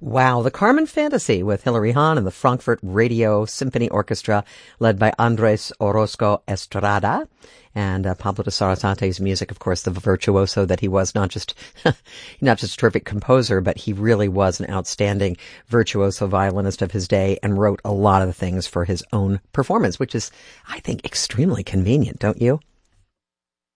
Wow, the Carmen Fantasy with Hilary Hahn and the Frankfurt Radio Symphony Orchestra led by Andres Orozco Estrada. And Pablo de Sarasante's music, of course, the virtuoso that he was, not just a terrific composer, but he really was an outstanding virtuoso violinist of his day and wrote a lot of the things for his own performance, which is, I think, extremely convenient, don't you?